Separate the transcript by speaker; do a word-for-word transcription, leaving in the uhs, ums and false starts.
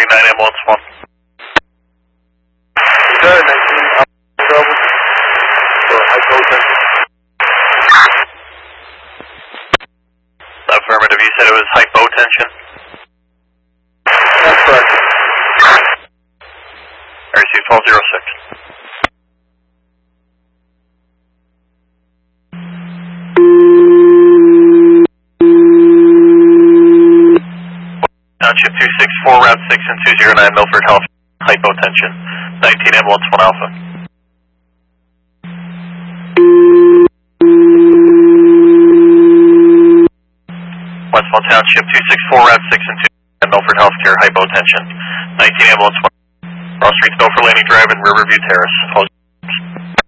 Speaker 1: nine ambulance one.
Speaker 2: Good, nineteen, double. For hypotension.
Speaker 1: Affirmative, you said it was hypotension?
Speaker 2: That's correct.
Speaker 1: I received twelve zero six. Township two six four, Route six and two zero nine, Milford Health, hypotension. nineteen ambulance one Alpha. Westfall Township two six four, Route six and two zero nine, Milford Healthcare, hypotension. nineteen ambulance one. Cross Street, Milford Landing Drive and Riverview Terrace. Hold